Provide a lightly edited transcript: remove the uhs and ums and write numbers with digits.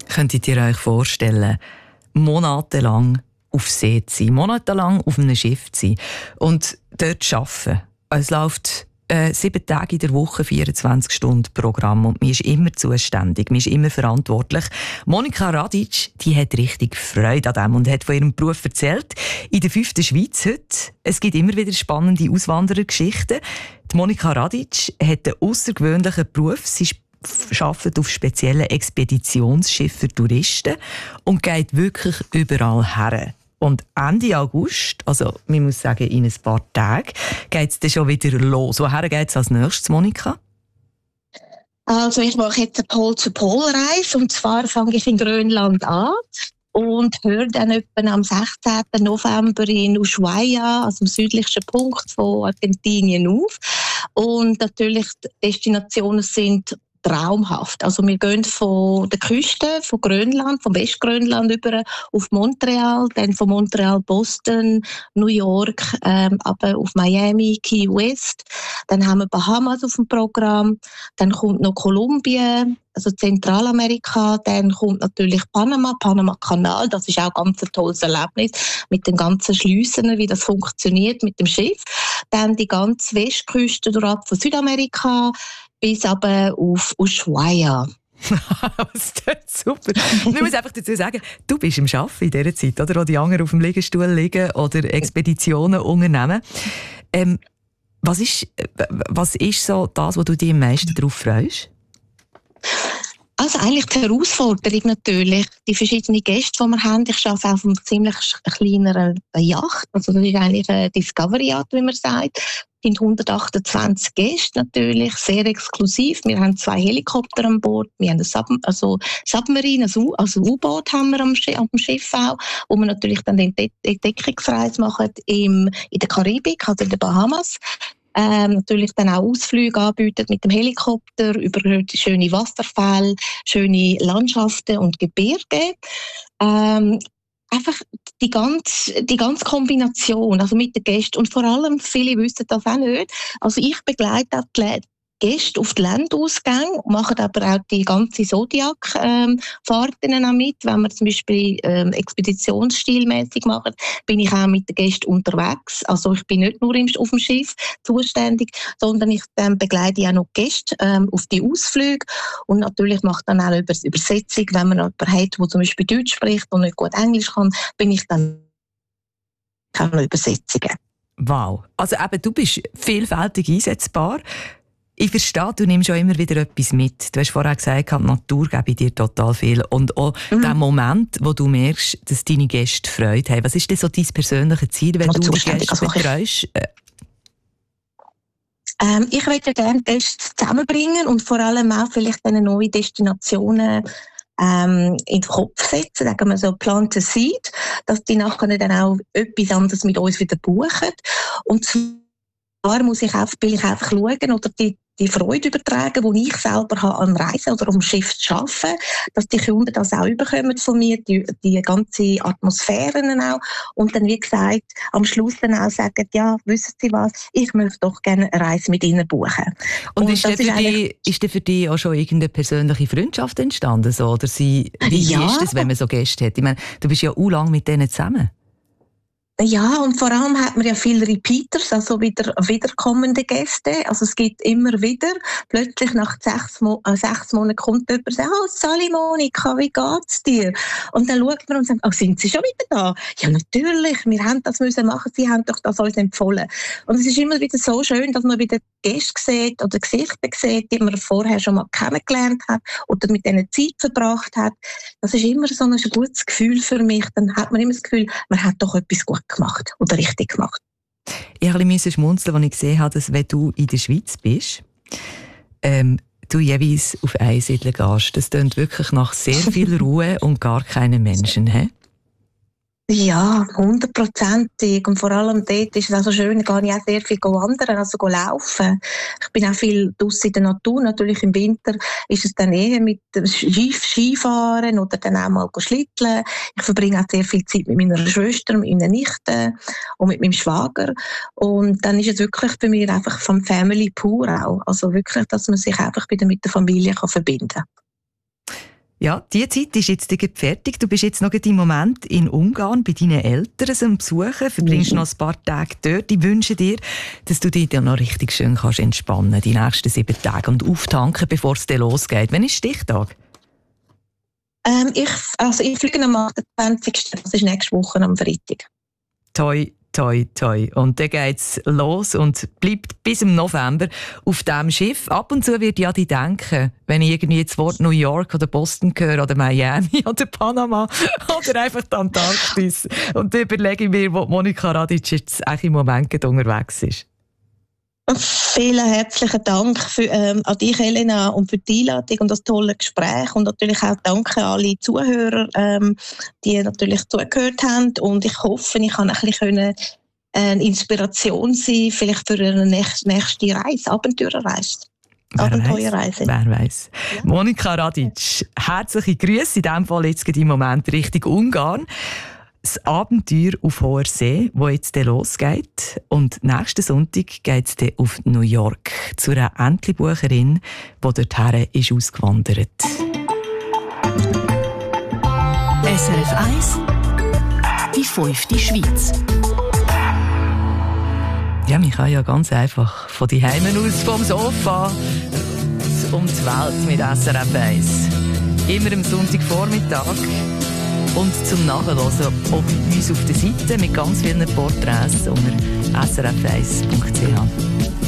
Könntet ihr euch vorstellen, monatelang auf See zu sein, monatelang auf einem Schiff zu sein und dort zu arbeiten? Es läuft 7 Tage in der Woche, 24 Stunden Programm und man ist immer zuständig, man ist immer verantwortlich. Monika Radic, die hat richtig Freude an dem und hat von ihrem Beruf erzählt. In der 5. Schweiz heute. Es gibt immer wieder spannende Auswanderergeschichten. Die Monika Radic hat einen aussergewöhnlichen Beruf. Sie arbeitet auf speziellen Expeditionsschiffen für Touristen und geht wirklich überall her. Und Ende August, also man muss sagen, in ein paar Tagen, geht es dann schon wieder los. Woher geht es als nächstes, Monika? Also ich mache jetzt eine Pol-zu-Pol-Reise und zwar fange ich in Grönland an und höre dann etwa am 16. November in Ushuaia, also am südlichsten Punkt von Argentinien, auf. Und natürlich die Destinationen sind traumhaft. Also wir gehen von der Küste, von Grönland, vom Westgrönland über auf Montreal, dann von Montreal Boston, New York, aber auf Miami, Key West. Dann haben wir Bahamas auf dem Programm, dann kommt noch Kolumbien, also Zentralamerika, dann kommt natürlich Panama-Kanal, das ist auch ganz ein tolles Erlebnis mit den ganzen Schliessen, wie das funktioniert mit dem Schiff. Dann die ganze Westküste durchab von Südamerika bis aber auf Ushuaia. Das ist super. Ich muss einfach dazu sagen, du bist am Arbeiten in dieser Zeit, oder? Wo die anderen auf dem Liegestuhl liegen oder Expeditionen unternehmen. Was ist so das, wo du dich am meisten darauf freust? Also eigentlich die Herausforderung natürlich, die verschiedenen Gäste, die wir haben. Ich arbeite auf einem ziemlich kleineren Yacht, also das ist eigentlich eine Discovery-Yacht, wie man sagt. Es sind 128 Gäste natürlich, sehr exklusiv. Wir haben 2 Helikopter an Bord, wir haben Submarine, also U-Boot haben wir am Schiff auch, wo wir natürlich dann die Entdeckungsreise machen in der Karibik, also in den Bahamas. Natürlich dann auch Ausflüge anbieten mit dem Helikopter über schöne Wasserfälle, schöne Landschaften und Gebirge. Einfach die ganze Kombination, also mit den Gästen. Und vor allem, viele wissen das auch nicht, also ich begleite auch die Gäste auf die Landausgänge, machen aber auch die ganze Zodiac-Fahrten auch mit. Wenn wir zum Beispiel expeditionsstilmäßig machen, bin ich auch mit den Gästen unterwegs. Also ich bin nicht nur auf dem Schiff zuständig, sondern ich begleite auch noch die Gäste auf die Ausflüge und natürlich mache dann auch Übersetzung, wenn man jemanden hat, der zum Beispiel Deutsch spricht und nicht gut Englisch kann, bin ich dann auch noch Übersetzungen. Wow, also eben, du bist vielfältig einsetzbar. Ich verstehe, du nimmst auch immer wieder etwas mit. Du hast vorher gesagt, die Natur gibt dir total viel. Und auch der Moment, wo du merkst, dass deine Gäste Freude haben. Was ist denn so dein persönliches Ziel, wenn du die Gäste betreust? Ich möchte gerne Gäste zusammenbringen und vor allem auch vielleicht eine neue Destinationen in den Kopf setzen, sagen wir so, plant a seed, dass die nachher dann auch etwas anderes mit uns wieder buchen. Und zwar will ich einfach schauen oder die Freude übertragen, die ich selber habe an Reisen oder am Schiff zu arbeiten, dass die Kunden das auch überkommen von mir, die ganze Atmosphären auch. Und dann, wie gesagt, am Schluss dann auch sagen, ja, wissen Sie was, ich möchte doch gerne eine Reise mit Ihnen buchen. Und ist denn für dich auch schon irgendeine persönliche Freundschaft entstanden? So? Oder wie ist das, wenn man so Gäste hat? Ich meine, du bist ja auch lange mit denen zusammen. Ja, und vor allem hat man ja viele Repeaters, also wiederkommende Gäste. Also es gibt immer wieder, plötzlich nach 6 Monaten kommt jemand und sagt, «Oh, Sally Monika, wie geht's dir?» Und dann schaut man und sagt, «Oh, sind Sie schon wieder da?» «Ja, natürlich, wir haben das müssen machen, Sie haben doch das uns empfohlen.» Und es ist immer wieder so schön, dass man wieder Gäste sieht oder Gesichter sieht, die man vorher schon mal kennengelernt hat oder mit denen Zeit verbracht hat. Das ist immer so ein gutes Gefühl für mich. Dann hat man immer das Gefühl, man hat doch etwas gut gemacht oder richtig gemacht. Ich musste ein bisschen schmunzeln, als ich gesehen habe, dass wenn du in der Schweiz bist, du jeweils auf Einsiedeln gehst. Das klingt wirklich nach sehr viel Ruhe und gar keinen Menschen. He? Ja, 100%. Und vor allem dort ist es auch so schön, da gehe ich auch sehr viel wandern, also laufen. Ich bin auch viel draussen in der Natur. Natürlich im Winter ist es dann eher mit Skifahren oder dann auch mal schlitteln. Ich verbringe auch sehr viel Zeit mit meiner Schwester, mit meinen Nichten und mit meinem Schwager. Und dann ist es wirklich bei mir einfach vom Family pur auch. Also wirklich, dass man sich einfach wieder mit der Familie verbinden kann. Ja, die Zeit ist jetzt fertig. Du bist jetzt noch im Moment in Ungarn bei deinen Eltern am Besuchen, verbringst noch ein paar Tage dort. Ich wünsche dir, dass du dich dann noch richtig schön kannst entspannen, die nächsten 7 Tage und auftanken, bevor es dann losgeht. Wann ist Stichtag? Ich fliege am 28. Das ist nächste Woche am Freitag. Toi, toi, toi. Und dann geht's los und bleibt bis im November auf diesem Schiff. Ab und zu wird ja die denken, wenn ich irgendwie das Wort New York oder Boston höre oder Miami oder Panama oder einfach die Antarktis. Und dann überlege ich mir, wo Monika Radic jetzt eigentlich im Moment unterwegs ist. Vielen herzlichen Dank an dich, Elena, und für die Einladung und das tolle Gespräch. Und natürlich auch danke an alle Zuhörer, die natürlich zugehört haben. Und ich hoffe, ich kann ein bisschen eine Inspiration sein, vielleicht für eine nächste Reise, Abenteuerreise. Wer weiß. Ja. Monika Radic, herzliche Grüße in diesem Fall jetzt im Moment Richtung Ungarn. Das Abenteuer auf hoher See, das jetzt losgeht. Und nächsten Sonntag geht es dann auf New York zu einer Entlebucherin, die dorthin ist ausgewandert. SRF 1, die 5. Schweiz. Ja, man kann ja ganz einfach von die Heimen aus, vom Sofa, um die Welt mit SRF 1. Immer am Sonntagvormittag. Und zum Nachhören auch bei uns auf der Seite mit ganz vielen Porträts unter srf1.ch.